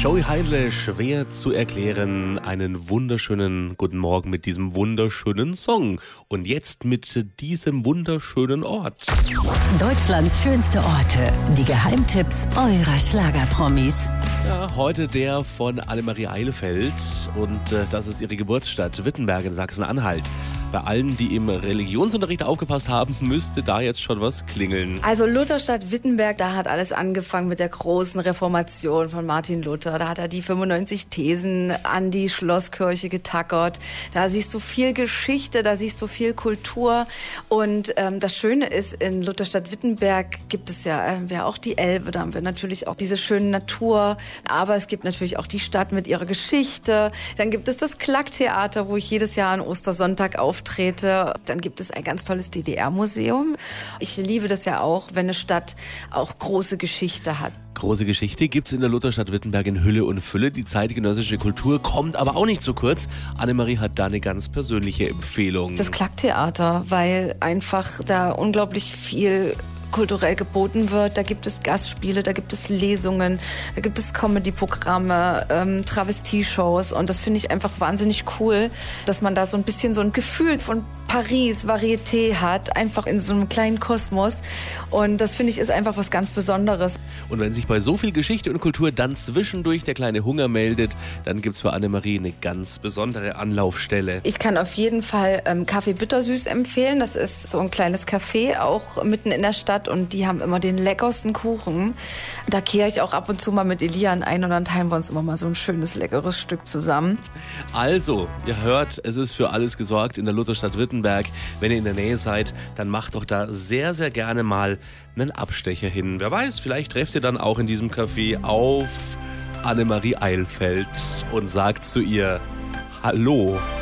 Joey Heidle, schwer zu erklären. Einen wunderschönen guten Morgen mit diesem wunderschönen Song. Und jetzt mit diesem wunderschönen Ort. Deutschlands schönste Orte. Die Geheimtipps eurer Schlagerpromis. Ja, heute der von Annemarie Eilfeld. Und das ist ihre Geburtsstadt, Wittenberg in Sachsen-Anhalt. Bei allen, die im Religionsunterricht aufgepasst haben, müsste da jetzt schon was klingeln. Also Lutherstadt Wittenberg, da hat alles angefangen mit der großen Reformation von Martin Luther. Da hat er die 95 Thesen an die Schlosskirche getackert. Da siehst du viel Geschichte, da siehst du viel Kultur. Und das Schöne ist, in Lutherstadt Wittenberg gibt es ja auch die Elbe. Da haben wir natürlich auch diese schöne Natur. Aber es gibt natürlich auch die Stadt mit ihrer Geschichte. Dann gibt es das Klacktheater, wo ich jedes Jahr an Ostersonntag auftrete. Dann gibt es ein ganz tolles DDR-Museum. Ich liebe das ja auch, wenn eine Stadt auch große Geschichte hat. Große Geschichte gibt's in der Lutherstadt Wittenberg in Hülle und Fülle. Die zeitgenössische Kultur kommt aber auch nicht zu kurz. Annemarie hat da eine ganz persönliche Empfehlung. Das Klacktheater, weil einfach da unglaublich viel kulturell geboten wird. Da gibt es Gastspiele, da gibt es Lesungen, da gibt es Comedy-Programme, Travestie-Shows und das finde ich einfach wahnsinnig cool, dass man da so ein bisschen so ein Gefühl von Paris, Varieté hat, einfach in so einem kleinen Kosmos und das finde ich ist einfach was ganz Besonderes. Und wenn sich bei so viel Geschichte und Kultur dann zwischendurch der kleine Hunger meldet, dann gibt's für Annemarie eine ganz besondere Anlaufstelle. Ich kann auf jeden Fall Kaffee Bittersüß empfehlen. Das ist so ein kleines Café, auch mitten in der Stadt und die haben immer den leckersten Kuchen. Da kehre ich auch ab und zu mal mit Elian ein und dann teilen wir uns immer mal so ein schönes, leckeres Stück zusammen. Also, ihr hört, es ist für alles gesorgt in der Lutherstadt Wittenberg. Wenn ihr in der Nähe seid, dann macht doch da sehr, sehr gerne mal einen Abstecher hin. Wer weiß, vielleicht trefft ihr dann auch in diesem Café auf Annemarie Eilfeld und sagt zu ihr Hallo.